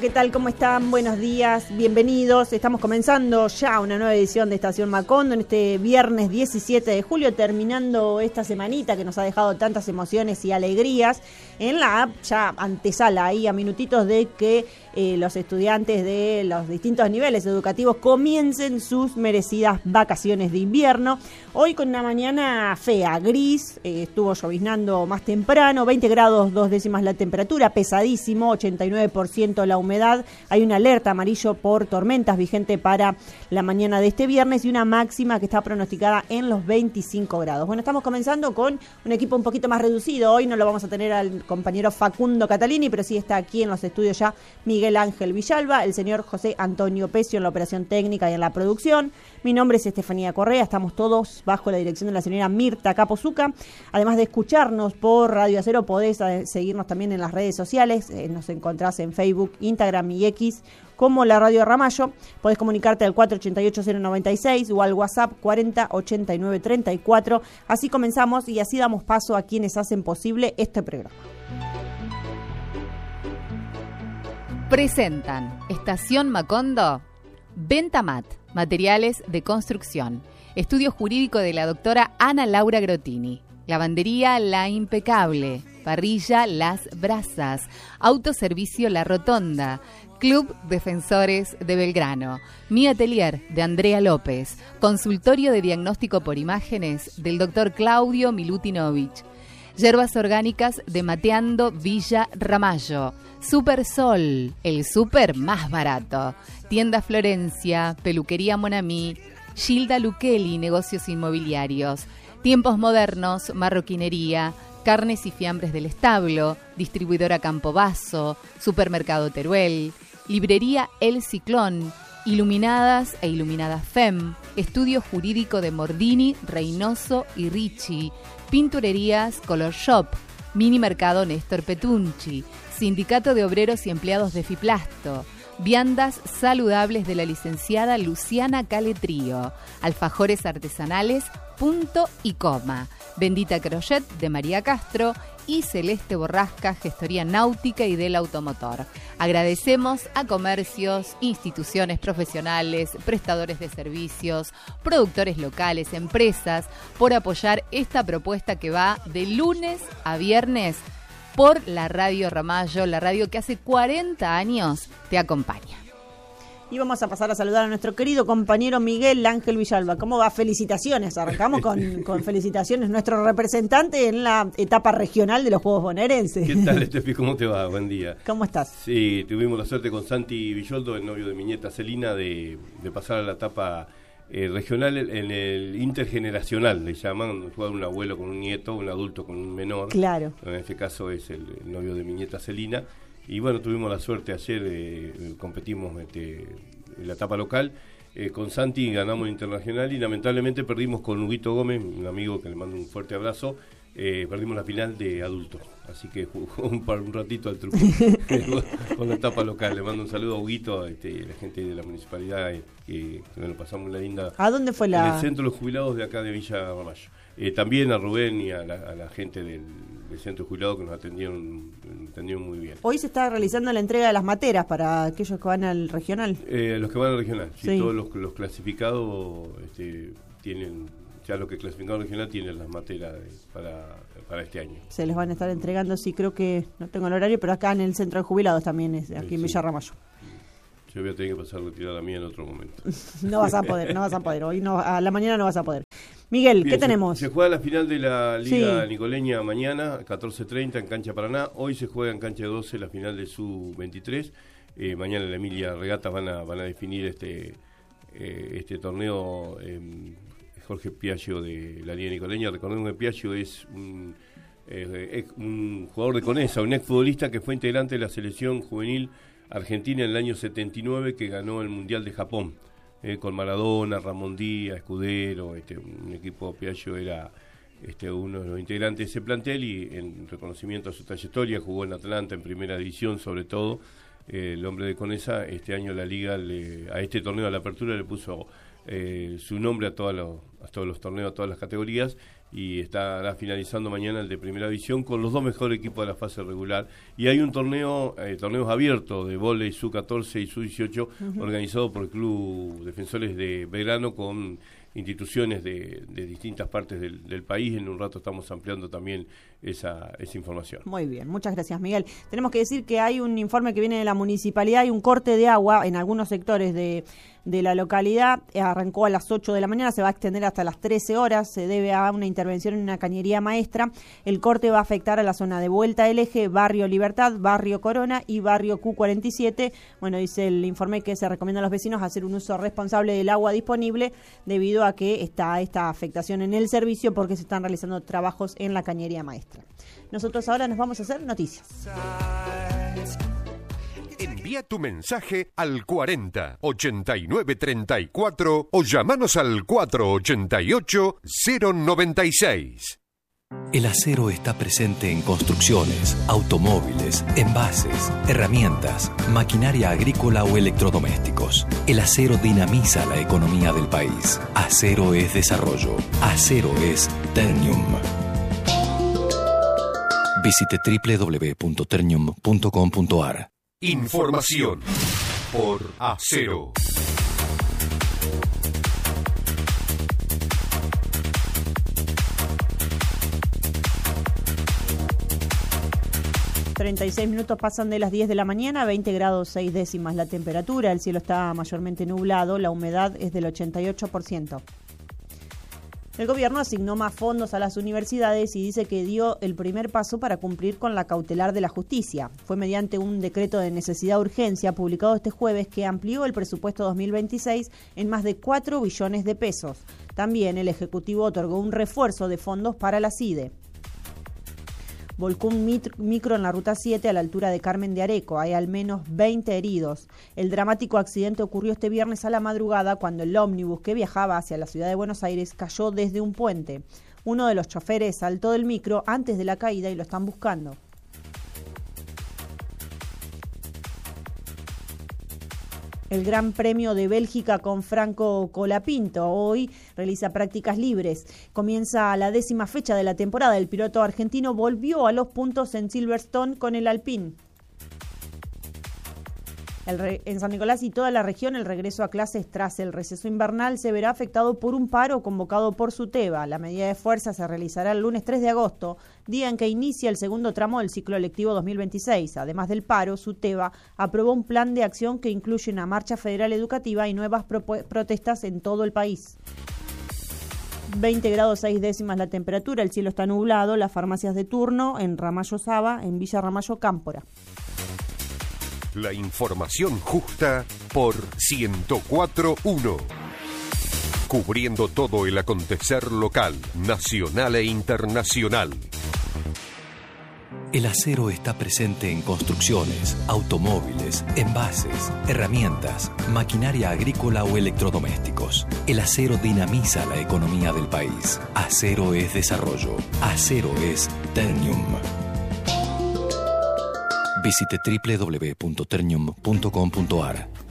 ¿qué tal? ¿Cómo están? Buenos días, bienvenidos. Estamos comenzando ya una nueva edición de Estación Macondo en este viernes 17 de julio, terminando esta semanita que nos ha dejado tantas emociones y alegrías. En la app, ya antesala ahí a minutitos de que los estudiantes de los distintos niveles educativos comiencen sus merecidas vacaciones de invierno. Hoy con una mañana fea, gris, estuvo lloviznando más temprano, 20 grados 2 décimas la temperatura, pesadísimo, 89% la humedad. Hay una alerta amarillo por tormentas vigente para la mañana de este viernes y una máxima que está pronosticada en los 25 grados. Bueno, estamos comenzando con un equipo un poquito más reducido. Hoy no lo vamos a tener al compañero Facundo Catalini, pero sí está aquí en los estudios ya Miguel Ángel Villalba, el señor José Antonio Pecio en la operación técnica y en la producción. Mi nombre es Estefanía Correa, estamos todos bajo la dirección de la señora Mirta Capozuca. Además de escucharnos por Radio Acero, podés seguirnos también en las redes sociales, nos encontrás en Facebook, Instagram y X como la Radio Ramallo. Podés comunicarte al 488-096 o al WhatsApp 408934. Así comenzamos y así damos paso a quienes hacen posible este programa. Presentan Estación Macondo, Ventamat, materiales de construcción, estudio jurídico de la doctora Ana Laura Grotini, lavandería La Impecable, parrilla Las Brasas, autoservicio La Rotonda, Club Defensores de Belgrano, Mi Atelier de Andrea López, consultorio de diagnóstico por imágenes del doctor Claudio Milutinovich, Yerbas orgánicas de Mateando Villa Ramallo, Super Sol, el súper más barato, Tienda Florencia, Peluquería Monamí, Gilda Luqueli, negocios inmobiliarios, Tiempos Modernos, marroquinería, Carnes y Fiambres del Establo, distribuidora Campobasso, Supermercado Teruel, Librería El Ciclón, Iluminadas e Iluminadas FEM, Estudio Jurídico de Mordini, Reynoso y Ricci, Pinturerías Color Shop, Mini Mercado Néstor Petunchi, Sindicato de Obreros y Empleados de Fiplasto, Viandas saludables de la licenciada Luciana Caletrío, Alfajores artesanales Punto y Coma, Bendita Crochet de María Castro y Celeste Borrasca, Gestoría Náutica y del Automotor. Agradecemos a comercios, instituciones profesionales, prestadores de servicios, productores locales, empresas, por apoyar esta propuesta que va de lunes a viernes por la Radio Ramallo, la radio que hace 40 años te acompaña. Y vamos a pasar a saludar a nuestro querido compañero Miguel Ángel Villalba. ¿Cómo va? Felicitaciones. Arrancamos con felicitaciones. Nuestro representante en la etapa regional de los Juegos Bonaerenses. ¿Qué tal, Estefi? ¿Cómo te va? Buen día. ¿Cómo estás? Sí, tuvimos la suerte con Santi Villoldo, el novio de mi nieta Celina, de pasar a la etapa regional en el intergeneracional, le llaman, jugar un abuelo con un nieto, un adulto con un menor. Claro. En este caso es el novio de mi nieta Celina. Y bueno, tuvimos la suerte ayer, competimos en la etapa local, con Santi ganamos el internacional y lamentablemente perdimos con Huguito Gómez, un amigo que le mando un fuerte abrazo, perdimos la final de adultos, así que jugó un ratito al truco con la etapa local. Le mando un saludo a Huguito, la gente de la municipalidad, que nos pasamos una linda. ¿A dónde fue la...? En el centro de los jubilados de acá de Villa Ramallo. También a Rubén y a la gente del centro de jubilados que nos atendieron muy bien. Hoy se está realizando la entrega de las materas para aquellos que van al regional. Los que van al regional, sí. Todos los clasificados tienen, ya los que clasificaron al regional tienen las materas para este año. Se les van a estar entregando, sí, creo que, no tengo el horario, pero acá en el centro de jubilados también, es aquí en Villa Ramallo. Yo voy a tener que pasar a retirar a mí en otro momento. No vas a poder. Hoy no, a la mañana no vas a poder. Miguel, bien, ¿qué tenemos? Se juega la final de la Liga Nicoleña mañana, 14:30 en Cancha Paraná. Hoy se juega en Cancha 12 la final de Sub-23. Mañana en la Emilia Regatas van a definir este torneo. Jorge Piaggio de la Liga Nicoleña. Recordemos que Piaggio es un jugador de Conesa, un exfutbolista que fue integrante de la selección juvenil argentina en el año 79, que ganó el Mundial de Japón, con Maradona, Ramón Díaz, Escudero, un equipo. Piaggio era uno de los integrantes de ese plantel y en reconocimiento a su trayectoria jugó en Atlanta en primera división, sobre todo. El hombre de Conesa, este año la liga a este torneo de la apertura le puso su nombre a todos los torneos, a todas las categorías, y estará finalizando mañana el de Primera División con los 2 mejores equipos de la fase regular. Y hay un torneos abiertos de vóley Sub-14 y Sub-18 organizado por el Club Defensores de Belgrano con instituciones de distintas partes del país. En un rato estamos ampliando también esa información. Muy bien, muchas gracias, Miguel. Tenemos que decir que hay un informe que viene de la municipalidad, hay un corte de agua en algunos sectores de la localidad. Arrancó a las 8 de la mañana, se va a extender hasta las 13 horas, se debe a una intervención en una cañería maestra. El corte va a afectar a la zona de Vuelta del Eje, Barrio Libertad, Barrio Corona y Barrio Q47. Bueno, dice el informe que se recomienda a los vecinos hacer un uso responsable del agua disponible debido a que está esta afectación en el servicio porque se están realizando trabajos en la cañería maestra. Nosotros ahora nos vamos a hacer noticias. Envía tu mensaje al 40 89 34 o llamanos al 488 096. El acero está presente en construcciones, automóviles, envases, herramientas, maquinaria agrícola o electrodomésticos. El acero dinamiza la economía del país. Acero es desarrollo. Acero es Ternium. Visite www.ternium.com.ar. Información por Acero. ...36 pasan de las 10 de la mañana, 20 grados 6 décimas la temperatura, el cielo está mayormente nublado, la humedad es del 88%. El gobierno asignó más fondos a las universidades y dice que dio el primer paso para cumplir con la cautelar de la justicia. Fue mediante un decreto de necesidad de urgencia publicado este jueves que amplió el presupuesto 2026 en más de 4 billones de pesos. También el Ejecutivo otorgó un refuerzo de fondos para la CIDE. Volcó un micro en la Ruta 7 a la altura de Carmen de Areco. Hay al menos 20 heridos. El dramático accidente ocurrió este viernes a la madrugada cuando el ómnibus que viajaba hacia la ciudad de Buenos Aires cayó desde un puente. Uno de los choferes saltó del micro antes de la caída y lo están buscando. El Gran Premio de Bélgica con Franco Colapinto hoy realiza prácticas libres. Comienza la 10ª fecha de la temporada. El piloto argentino volvió a los puntos en Silverstone con el Alpine. En San Nicolás y toda la región, el regreso a clases tras el receso invernal se verá afectado por un paro convocado por SUTEBA. La medida de fuerza se realizará el lunes 3 de agosto, día en que inicia el segundo tramo del ciclo lectivo 2026. Además del paro, SUTEBA aprobó un plan de acción que incluye una marcha federal educativa y nuevas protestas en todo el país. 20 grados 6 décimas la temperatura, el cielo está nublado, las farmacias de turno en Ramallo Saba, en Villa Ramallo Cámpora. La información justa por 104.1. Cubriendo todo el acontecer local, nacional e internacional. El acero está presente en construcciones, automóviles, envases, herramientas, maquinaria agrícola o electrodomésticos. El acero dinamiza la economía del país. Acero es desarrollo. Acero es Ternium. Visite www.ternium.com.ar.